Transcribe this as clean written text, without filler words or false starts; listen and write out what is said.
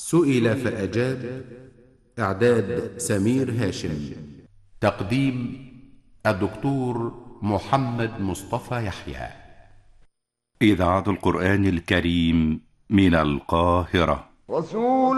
سئل فأجاب. إعداد سمير هاشم. تقديم الدكتور محمد مصطفى يحيى. إذاعة القرآن الكريم من القاهرة. رسول